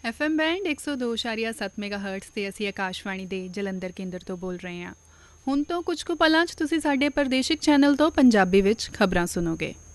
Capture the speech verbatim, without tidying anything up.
F M band ਇੱਕ ਸੌ ਦੋ ਇਸ਼ਾਰੀਆ ਸੱਤ ਮੈਗਾਹਰਟਜ਼ ਤੇ ਅਸੀਂ ਆਕਾਸ਼ਵਾਣੀ ਦੇ ਜਲੰਧਰ ਕੇਂਦਰ ਤੋਂ ਬੋਲ ਰਹੇ ਹਾਂ। ਹੁਣ ਤੋਂ ਕੁਝ ਕੁ ਪਲਾਂ 'ਚ ਤੁਸੀਂ ਸਾਡੇ ਪ੍ਰਦੇਸ਼ਿਕ ਚੈਨਲ ਤੋਂ ਪੰਜਾਬੀ ਵਿੱਚ ਖਬਰਾਂ ਸੁਣੋਗੇ।